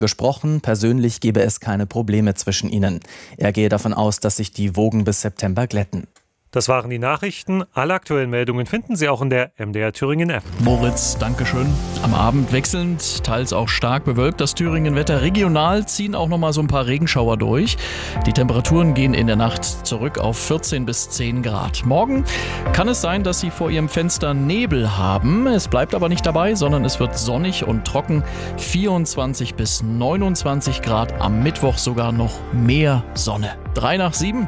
Gesprochen, persönlich gebe es keine Probleme zwischen ihnen. Er gehe davon aus, dass sich die Wogen bis September glätten. Das waren die Nachrichten. Alle aktuellen Meldungen finden Sie auch in der MDR Thüringen App. Moritz, Dankeschön. Am Abend wechselnd, teils auch stark bewölkt das Thüringen-Wetter. Regional ziehen auch nochmal so ein paar Regenschauer durch. Die Temperaturen gehen in der Nacht zurück auf 14 bis 10 Grad. Morgen kann es sein, dass Sie vor Ihrem Fenster Nebel haben. Es bleibt aber nicht dabei, sondern es wird sonnig und trocken. 24 bis 29 Grad. Am Mittwoch sogar noch mehr Sonne. 3:07.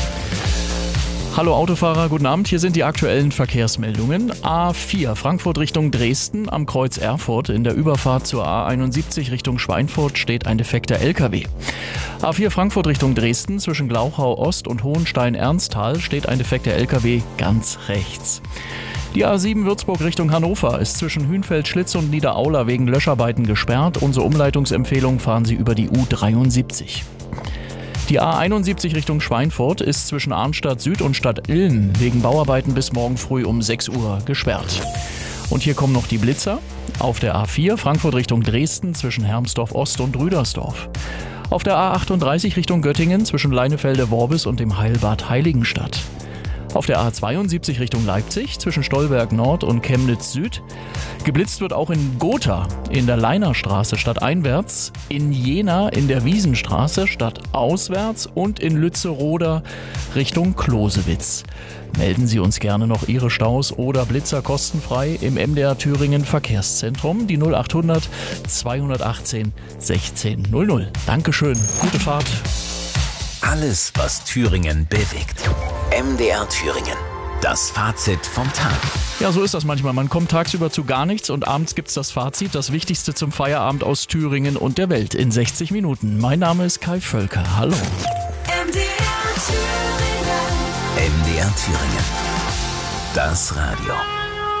Hallo Autofahrer, guten Abend. Hier sind die aktuellen Verkehrsmeldungen. A4 Frankfurt Richtung Dresden am Kreuz Erfurt. In der Überfahrt zur A71 Richtung Schweinfurt steht ein defekter LKW. A4 Frankfurt Richtung Dresden zwischen Glauchau Ost und Hohenstein-Ernsthal steht ein defekter LKW ganz rechts. Die A7 Würzburg Richtung Hannover ist zwischen Hünfeld-Schlitz und Niederaula wegen Löscharbeiten gesperrt. Unsere Umleitungsempfehlung: fahren Sie über die U73. Die A71 Richtung Schweinfurt ist zwischen Arnstadt Süd und Stadt Ilm wegen Bauarbeiten bis morgen früh um 6 Uhr gesperrt. Und hier kommen noch die Blitzer. Auf der A4 Frankfurt Richtung Dresden zwischen Hermsdorf Ost und Rüdersdorf. Auf der A38 Richtung Göttingen zwischen Leinefelde-Worbis und dem Heilbad Heiligenstadt. Auf der A72 Richtung Leipzig zwischen Stolberg Nord und Chemnitz Süd. Geblitzt wird auch in Gotha in der Leinerstraße stadteinwärts, in Jena in der Wiesenstraße stadtauswärts und in Lützeroda Richtung Closewitz. Melden Sie uns gerne noch Ihre Staus oder Blitzer kostenfrei im MDR Thüringen Verkehrszentrum, die 0800 218 1600. Dankeschön, gute Fahrt. Alles, was Thüringen bewegt. MDR Thüringen. Das Fazit vom Tag. Ja, so ist das manchmal. Man kommt tagsüber zu gar nichts und abends gibt's das Fazit, das Wichtigste zum Feierabend aus Thüringen und der Welt in 60 Minuten. Mein Name ist Kai Völker. Hallo. MDR Thüringen. Das Radio.